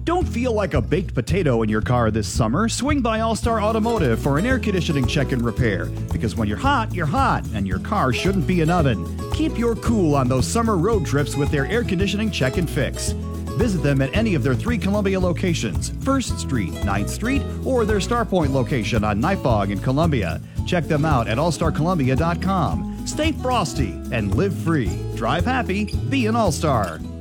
Don't feel like a baked potato in your car this summer? Swing by All-Star Automotive for an air conditioning check and repair. Because when you're hot, and your car shouldn't be an oven. Keep your cool on those summer road trips with their air conditioning check and fix. Visit them at any of their 3 Columbia locations, 1st Street, 9th Street, or their Starpoint location on Nipawg in Columbia. Check them out at allstarcolumbia.com. Stay frosty and live free. Drive happy, be an All-Star.